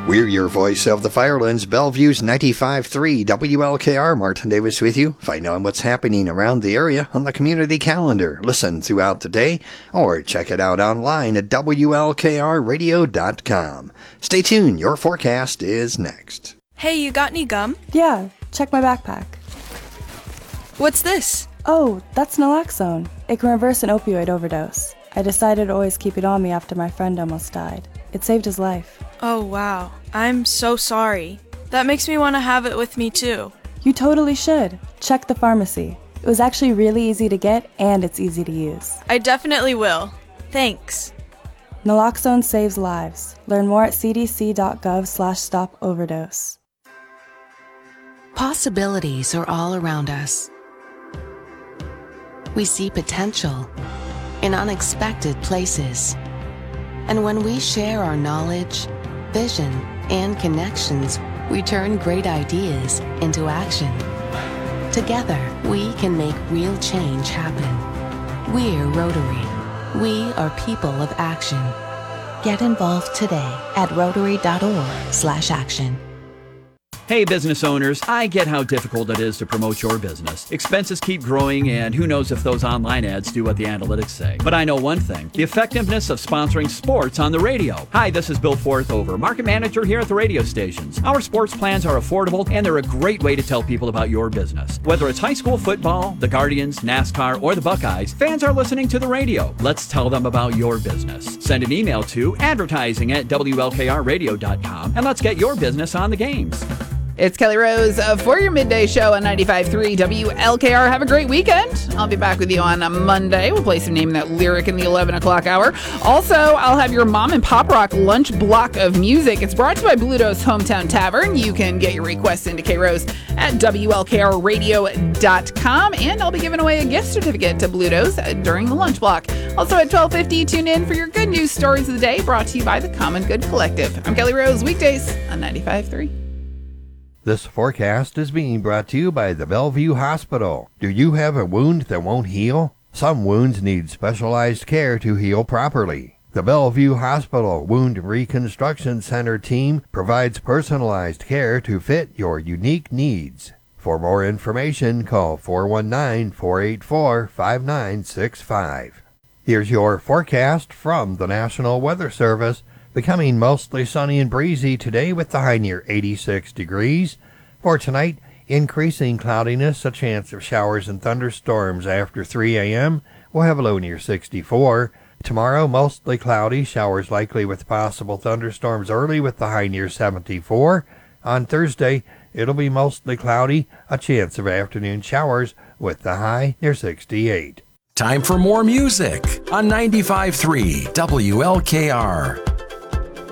We're your voice of the Firelands, Bellevue's 95.3 WLKR. Martin Davis with you. Find out what's happening around the area on the community calendar. Listen throughout the day or check it out online at WLKRradio.com. Stay tuned. Your forecast is next. Hey, you got any gum? Yeah, check my backpack. What's this? Oh, that's naloxone. It can reverse an opioid overdose. I decided to always keep it on me after my friend almost died. It saved his life. Oh, wow. I'm so sorry. That makes me want to have it with me, too. You totally should. Check the pharmacy. It was actually really easy to get, and it's easy to use. I definitely will. Thanks. Naloxone saves lives. Learn more at cdc.gov/stop-overdose. Possibilities are all around us. We see potential in unexpected places. And when we share our knowledge, vision, and connections, we turn great ideas into action. Together, we can make real change happen. We're Rotary. We are people of action. Get involved today at rotary.org/action. Hey business owners, I get how difficult it is to promote your business. Expenses keep growing and who knows if those online ads do what the analytics say. But I know one thing, the effectiveness of sponsoring sports on the radio. Hi, this is Bill Forthover, market manager here at the radio stations. Our sports plans are affordable and they're a great way to tell people about your business. Whether it's high school football, the Guardians, NASCAR, or the Buckeyes, fans are listening to the radio. Let's tell them about your business. Send an email to advertising@WLKRradio.com and let's get your business on the games. It's Kelly Rose for your midday show on 95.3 WLKR. Have a great weekend. I'll be back with you on a Monday. We'll play some Name That Lyric in the 11 o'clock hour. Also, I'll have your Mom and Pop Rock lunch block of music. It's brought to you by Bluto's Hometown Tavern. You can get your requests into K-Rose at WLKRradio.com. And I'll be giving away a gift certificate to Bluto's during the lunch block. Also at 12:50, tune in for your good news stories of the day, brought to you by the Common Good Collective. I'm Kelly Rose, weekdays on 95.3. This forecast is being brought to you by the Bellevue Hospital. Do you have a wound that won't heal? Some wounds need specialized care to heal properly. The Bellevue Hospital Wound Reconstruction Center team provides personalized care to fit your unique needs. For more information, call 419-484-5965. Here's your forecast from the National Weather Service. Becoming mostly sunny and breezy today with the high near 86 degrees. For tonight, increasing cloudiness, a chance of showers and thunderstorms after 3 a.m. We'll have a low near 64. Tomorrow, mostly cloudy, showers likely with possible thunderstorms early with the high near 74. On Thursday, it'll be mostly cloudy, a chance of afternoon showers with the high near 68. Time for more music on 95.3 WLKR.